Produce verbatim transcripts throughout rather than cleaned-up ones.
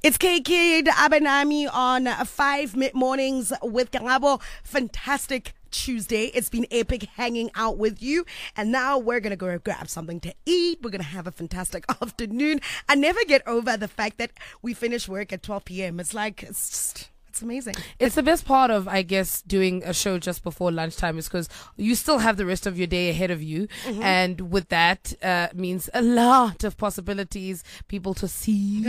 It's K K Abanami on five mid mornings with Kangabo. Fantastic Tuesday. It's been epic hanging out with you. And now we're going to go grab something to eat. We're going to have a fantastic afternoon. I never get over the fact that we finish work at twelve p.m. It's like, it's just... It's amazing. It's the best part of, I guess, doing a show just before lunchtime is because you still have the rest of your day ahead of you. Mm-hmm. And with that uh, means a lot of possibilities, people to see,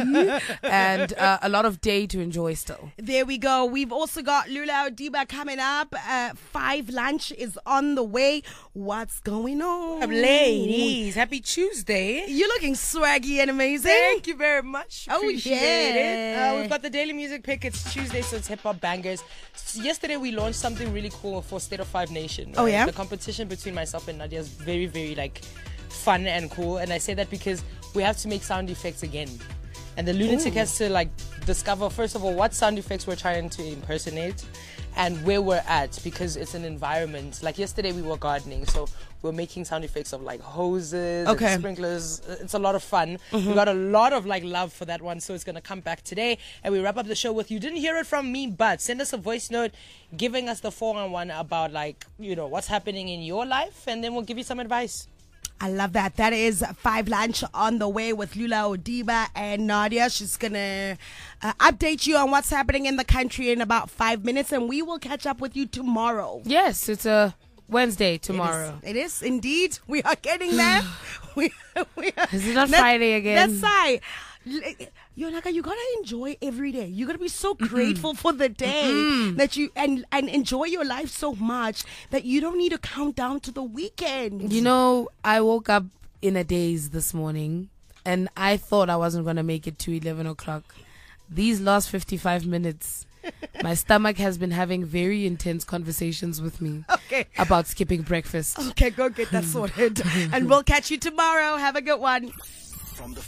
and uh, a lot of day to enjoy still. There we go. We've also got Lula Odiba coming up. Uh, five lunch is on the way. What's going on? Up, ladies, happy Tuesday. You're looking swaggy and amazing. Thank you very much. Oh, Appreciate yeah. it. Uh, we've got the daily music pick. It's Tuesday, so it's hip hop bangers. So yesterday we launched something really cool for State of Five Nation. Right? Oh yeah. The competition between myself and Nadia is very, very like fun and cool. And I say that because we have to make sound effects again. And the lunatic Ooh. has to like discover, first of all, what sound effects we're trying to impersonate and where we're at, because it's an environment. Like yesterday we were gardening, so we're making sound effects of like hoses okay. and sprinklers. It's a lot of fun. Mm-hmm. We got a lot of like love for that one, so it's gonna come back today. And we wrap up the show with You Didn't Hear It From Me, but send us a voice note giving us the four on one about like, you know, what's happening in your life, and then we'll give you some advice. I love that. That is five lunch on the way with Lula Odiba and Nadia. She's going to uh, update you on what's happening in the country in about five minutes, and we will catch up with you tomorrow. Yes, it's a Wednesday tomorrow. It is, it is indeed. We are getting there. we, we are, is it not Friday again? That's right. You're like, you gotta enjoy every day. You gotta be so grateful mm-hmm. for the day mm-hmm. that you and and enjoy your life so much that you don't need to count down to the weekend. You know, I woke up in a daze this morning, and I thought I wasn't gonna make it to eleven o'clock. These last fifty-five minutes, my stomach has been having very intense conversations with me okay. about skipping breakfast. Okay, go get that sorted, and we'll catch you tomorrow. Have a good one. From the